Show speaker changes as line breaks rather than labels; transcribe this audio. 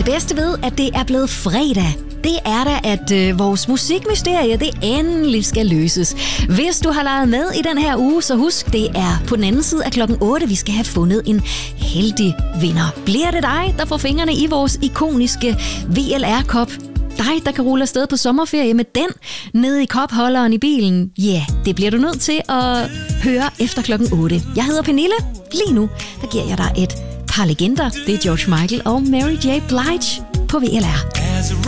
det bedste ved, at det er blevet fredag, det er da, at vores musikmysterie, det endelig skal løses. Hvis du har leget med i den her uge, så husk, det er på den anden side af klokken 8, vi skal have fundet en heldig vinder. Bliver det dig, der får fingrene i vores ikoniske VLR-kop? Dig, der kan rulle afsted på sommerferie med den nede i kopholderen i bilen? Ja, det bliver du nødt til at høre efter klokken 8. Jeg hedder Pernille. Lige nu, der giver jeg dig et par legender. Det er George Michael og Mary J. Blige på VLR.